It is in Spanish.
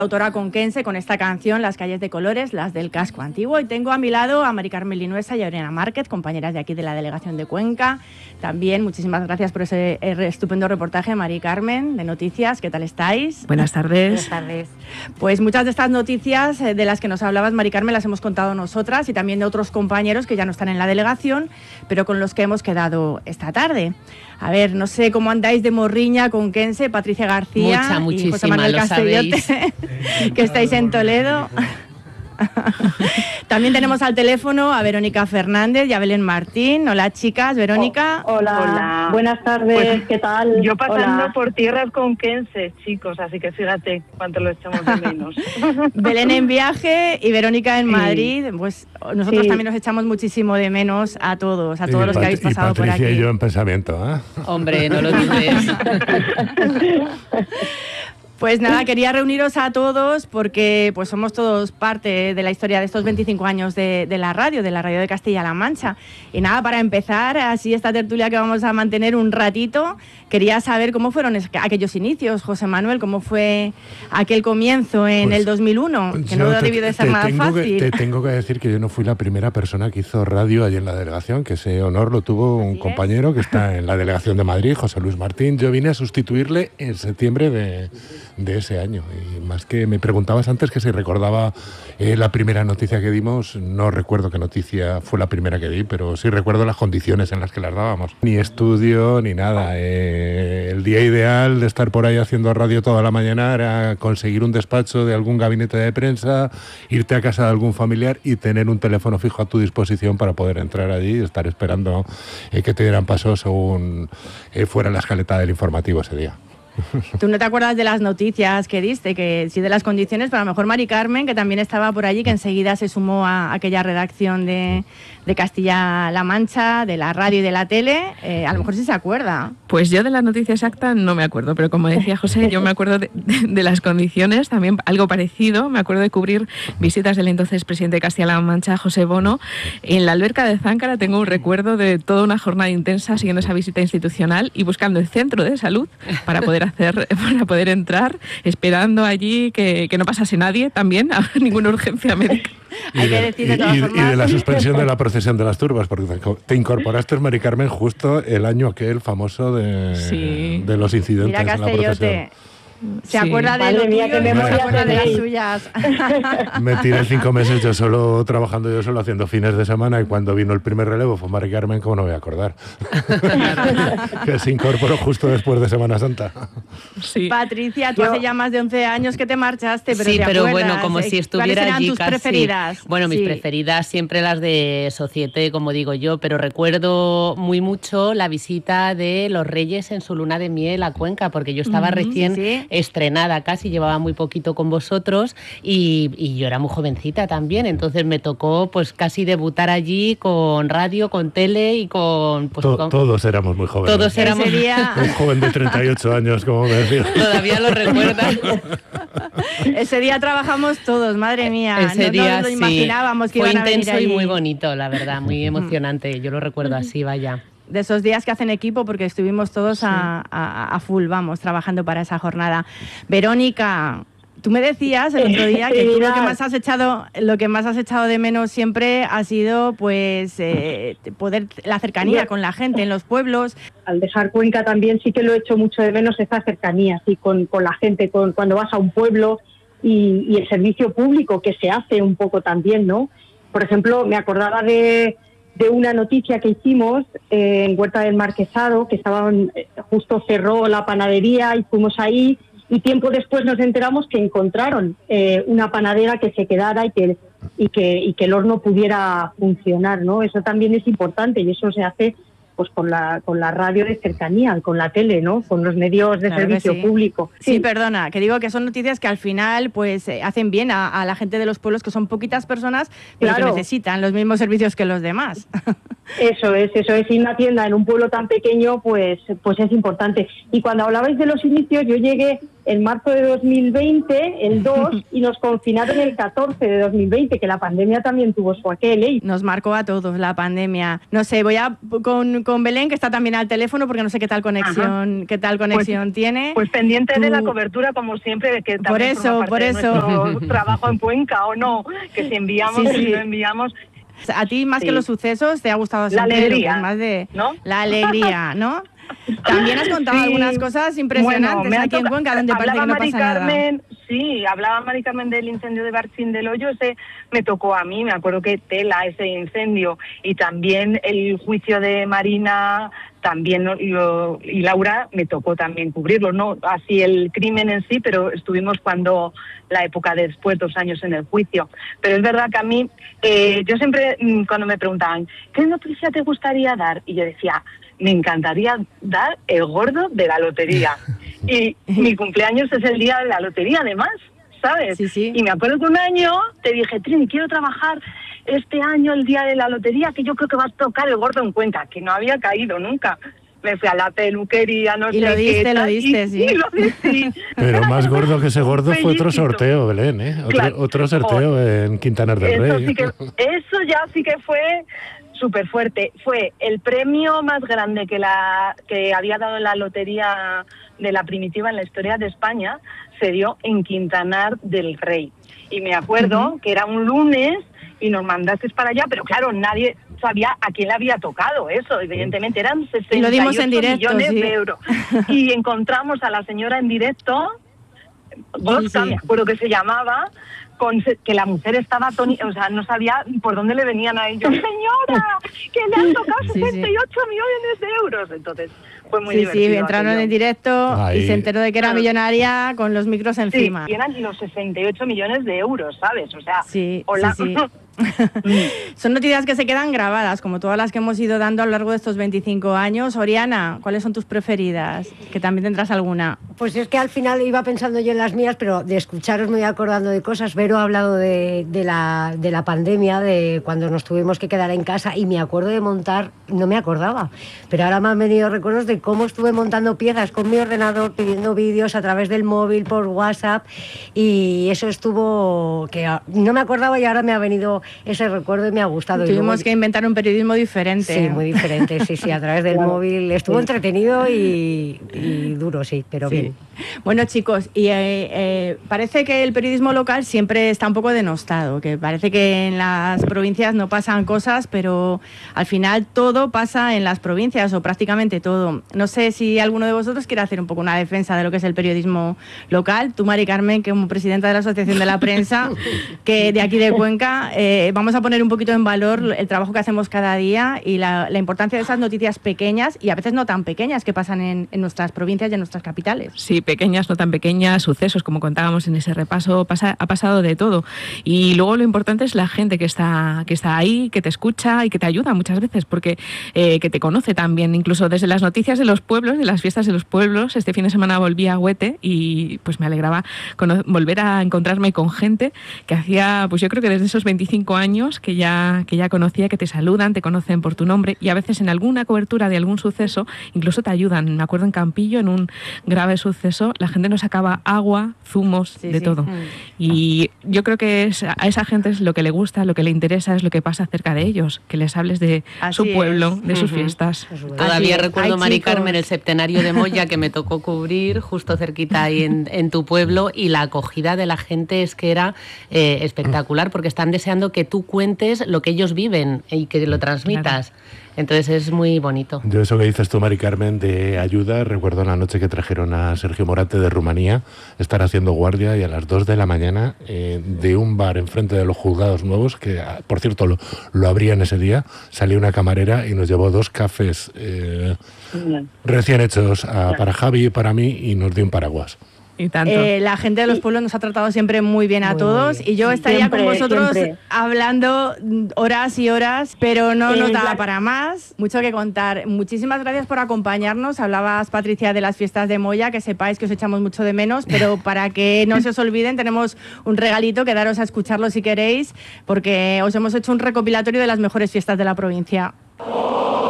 autora conquense con esta canción, Las calles de colores, las del casco antiguo. Y tengo a mi lado a Mari Carmen Linuesa y a Oriana Márquez, compañeras de aquí de la Delegación de Cuenca. También muchísimas gracias por ese estupendo reportaje, Mari Carmen, de Noticias. ¿Qué tal estáis? Buenas tardes. Buenas tardes. Pues muchas de estas noticias de las que nos hablabas, Mari Carmen, las hemos contado nosotras y también de otros compañeros que ya no están en la delegación, pero con los que hemos quedado esta tarde. A ver, no sé cómo andáis de morriña conquense, Patricia García y José Manuel Castellote, que estáis en Toledo. También tenemos al teléfono a Verónica Fernández y a Belén Martín. Hola, chicas. Verónica. Hola. Buenas tardes. Pues, ¿qué tal? Yo pasando Hola. por tierras conquenses, chicos, así que fíjate cuánto lo echamos de menos. Belén en viaje y Verónica en Madrid. Pues nosotros también nos echamos muchísimo de menos a todos los que habéis pasado por aquí. Patricia y yo en pensamiento, ¿eh? Hombre, no lo dudes. Pues nada, quería reuniros a todos porque pues somos todos parte de la historia de estos 25 años de la radio de Castilla-La Mancha. Y nada, para empezar, así esta tertulia que vamos a mantener un ratito, quería saber cómo fueron aquellos inicios, José Manuel, cómo fue aquel comienzo en el 2001, que no debió de ser nada fácil. Te tengo que decir que yo no fui la primera persona que hizo radio allí en la delegación, que ese honor lo tuvo un compañero que está en la delegación de Madrid, José Luis Martín. Yo vine a sustituirle en septiembre de ese año. Y más que me preguntabas antes que si recordaba la primera noticia que dimos, no recuerdo qué noticia fue la primera que di, pero sí recuerdo las condiciones en las que las dábamos. Ni estudio ni nada. El día ideal de estar por ahí haciendo radio toda la mañana era conseguir un despacho de algún gabinete de prensa, irte a casa de algún familiar y tener un teléfono fijo a tu disposición para poder entrar allí y estar esperando que te dieran paso según fuera la escaleta del informativo ese día. Tú no te acuerdas de las noticias que diste, que sí de las condiciones, pero a lo mejor Mari Carmen, que también estaba por allí, que enseguida se sumó a aquella redacción de Castilla-La Mancha, de la radio y de la tele, a lo mejor sí se acuerda. Pues yo de la noticia exacta no me acuerdo, pero como decía José, yo me acuerdo de las condiciones, también algo parecido. Me acuerdo de cubrir visitas del entonces presidente de Castilla-La Mancha, José Bono. En la alberca de Záncara tengo un recuerdo de toda una jornada intensa siguiendo esa visita institucional y buscando el centro de salud para poder entrar, esperando allí que no pasase nadie también, ninguna urgencia médica. Hay que decir de todas formas. Y de la suspensión de la procesión de las turbas, porque te incorporaste, Mari Carmen, justo el año aquel famoso de los incidentes. Mira, en la procesión. Se acuerda de lo tuyo y no se acuerda de las suyas. Me tiré 5 meses yo solo trabajando, yo solo haciendo fines de semana, y cuando vino el primer relevo fue Mari Carmen, ¿cómo no voy a acordar? Que se incorporó justo después de Semana Santa. Sí. Patricia, tú hace ya más de 11 años que te marchaste, pero sí, ¿te pero acuerdas? Bueno, como si estuviera ¿Cuáles eran allí tus casi. preferidas? Bueno, mis preferidas siempre las de Societe, como digo yo, pero recuerdo muy mucho la visita de los Reyes en su luna de miel a Cuenca, porque yo estaba recién estrenada casi, llevaba muy poquito con vosotros y yo era muy jovencita también, entonces me tocó pues casi debutar allí con radio, con tele y con... Pues, todos éramos muy jóvenes. Todos éramos... Un joven de 38 años, como me decía. Todavía lo recuerdas. Ese día trabajamos todos, madre mía. Ese día no lo imaginábamos que iban a venir allí. Fue intenso y muy bonito, la verdad, muy emocionante. Yo lo recuerdo así, vaya. De esos días que hacen equipo, porque estuvimos todos a full, vamos, trabajando para esa jornada. Verónica, tú me decías el otro día que tú lo que más has echado de menos siempre ha sido pues la cercanía con la gente en los pueblos. Al dejar Cuenca también sí que lo he hecho mucho de menos, esa cercanía sí, con la gente, cuando vas a un pueblo y el servicio público que se hace un poco también, ¿no? Por ejemplo, me acordaba de una noticia que hicimos en Huerta del Marquesado, que justo cerró la panadería y fuimos ahí, y tiempo después nos enteramos que encontraron una panadera que se quedara y que el horno pudiera funcionar, ¿no? Eso también es importante y eso se hace pues con la radio de cercanía, con la tele, ¿no? Con los medios de servicio público. Sí, perdona, que digo que son noticias que al final pues hacen bien a la gente de los pueblos, que son poquitas personas, pero que necesitan los mismos servicios que los demás. Eso es. Y una tienda en un pueblo tan pequeño, pues es importante. Y cuando hablabais de los inicios, yo llegué en marzo de 2020, el 2, y nos confinaron el 14 de 2020, que la pandemia también tuvo su aquel, ¿eh? Nos marcó a todos la pandemia. No sé, voy a con Belén, que está también al teléfono, porque no sé qué tal conexión tiene. Pues pendiente de la cobertura, como siempre, de que también por eso. Nuestro trabajo en Cuenca, o no, que si enviamos, si no enviamos. A ti, más que los sucesos, te ha gustado siempre la alegría, más de ¿no? La alegría, ¿no? También has contado algunas cosas impresionantes aquí en Cuenca, donde parece que no pasa nada. Sí, hablaba Mari Carmen del incendio de Barcín del Hoyo, ese me tocó a mí, me acuerdo que tela ese incendio, y también el juicio de Marina, también y Laura me tocó también cubrirlo, no así el crimen en sí, pero estuvimos cuando la época de después, 2 años en el juicio. Pero es verdad que a mí, yo siempre cuando me preguntaban, ¿qué noticia te gustaría dar? Y yo decía, me encantaría dar el gordo de la lotería. Y mi cumpleaños es el día de la lotería, además, ¿sabes? Sí. Y me acuerdo que un año te dije, Trini, quiero trabajar este año el día de la lotería, que yo creo que vas a tocar el gordo en Cuenca, que no había caído nunca. Me fui a la peluquería, no sé qué. Lo diste, sí. Y lo diste. Pero más gordo que ese gordo fue otro sorteo, Belén, ¿eh? Otro sorteo en Quintanar del Rey. Eso ya sí que fue súper fuerte. Fue el premio más grande que había dado la lotería de la primitiva en la historia de España, se dio en Quintanar del Rey. Y me acuerdo que era un lunes y nos mandasteis para allá, pero claro, nadie sabía a quién le había tocado eso, evidentemente eran 68 millones de euros. Y encontramos a la señora en directo, Bosca, me acuerdo que se llamaba, que la mujer estaba no sabía por dónde le venían a ellos. Señora, que le han tocado 68 millones de euros. Entonces fue muy divertido. Sí, entraron en directo y se enteró de que era millonaria con los micros encima. Sí, y eran los 68 millones de euros, ¿sabes? O sea, hola. Sí. Son noticias que se quedan grabadas, como todas las que hemos ido dando a lo largo de estos 25 años. Oriana, ¿cuáles son tus preferidas? Que también tendrás alguna. Pues es que al final iba pensando yo en las mías, pero de escucharos me voy acordando de cosas. Vero ha hablado de la pandemia, de cuando nos tuvimos que quedar en casa, y me acuerdo de montar, no me acordaba, pero ahora me han venido recuerdos de cómo estuve montando piezas con mi ordenador, pidiendo vídeos a través del móvil, por WhatsApp, y eso estuvo, que no me acordaba y ahora me ha venido ese recuerdo y me ha gustado. Tuvimos que inventar un periodismo diferente. Sí, muy diferente, sí, a través del móvil. Estuvo entretenido y duro, sí, pero bien. Bueno, chicos, y parece que el periodismo local siempre está un poco denostado, que parece que en las provincias no pasan cosas, pero al final todo pasa en las provincias, o prácticamente todo. No sé si alguno de vosotros quiere hacer un poco una defensa de lo que es el periodismo local. Tú, Mari Carmen, que como presidenta de la Asociación de la Prensa, que de aquí de Cuenca, vamos a poner un poquito en valor el trabajo que hacemos cada día y la importancia de esas noticias pequeñas y a veces no tan pequeñas que pasan en nuestras provincias y en nuestras capitales. Sí, pequeñas, no tan pequeñas, sucesos, como contábamos en ese repaso, ha pasado de todo. Y luego lo importante es la gente que está ahí, que te escucha y que te ayuda muchas veces, porque que te conoce también, incluso desde las noticias de los pueblos, de las fiestas de los pueblos. Este fin de semana volví a Huete y pues me alegraba volver a encontrarme con gente que hacía, pues yo creo que desde esos 25 años que ya conocía, que te saludan, te conocen por tu nombre, y a veces en alguna cobertura de algún suceso incluso te ayudan. Me acuerdo en Campillo, en un grave suceso, la gente nos sacaba agua, zumos, todo. Y yo creo que a esa gente es lo que le gusta, lo que le interesa, es lo que pasa cerca de ellos, que les hables de su pueblo, de sus fiestas. Todavía recuerdo, Mari Carmen, el septenario de Moya que me tocó cubrir justo cerquita ahí en tu pueblo, y la acogida de la gente es que era espectacular, porque están deseando que tú cuentes lo que ellos viven y que lo transmitas. Claro. Entonces es muy bonito. Yo eso que dices tú, Mari Carmen, de ayuda, recuerdo la noche que trajeron a Sergio Morate de Rumanía, estar haciendo guardia, y a las 2 de la mañana de un bar enfrente de los Juzgados Nuevos, que por cierto lo abrían ese día, salió una camarera y nos llevó 2 cafés recién hechos para Javi y para mí, y nos dio un paraguas. La gente de los pueblos nos ha tratado siempre muy bien a todos, y yo estaría con vosotros hablando horas y horas, pero no daba para más, mucho que contar. Muchísimas gracias por acompañarnos. Hablabas, Patricia, de las fiestas de Moya, que sepáis que os echamos mucho de menos, pero para que no se os olviden tenemos un regalito, quedaros a escucharlo si queréis, porque os hemos hecho un recopilatorio de las mejores fiestas de la provincia.